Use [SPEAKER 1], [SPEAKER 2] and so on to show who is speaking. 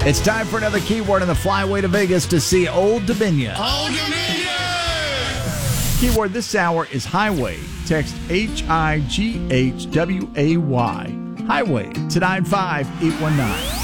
[SPEAKER 1] It's time for another keyword on the flyway to Vegas to see Old Dominion.
[SPEAKER 2] Old Dominion!
[SPEAKER 1] Keyword this hour is highway. Text HIGHWAY. Highway to 95819.